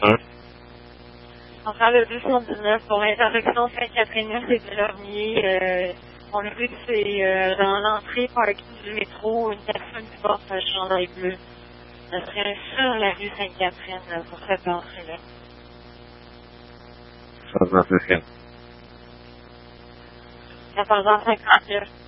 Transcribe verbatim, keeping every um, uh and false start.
un. On parle de deux cent dix-neuf pour l'intersection Sainte-Catherine et de Lormier. Euh, on a vu que c'est euh, dans l'entrée parking du métro, une personne qui porte un chandail bleu. Ça serait sur la rue Sainte-Catherine euh, pour cette entrée-là. Ça, ça, c'est quatorze heures cinquante-neuf.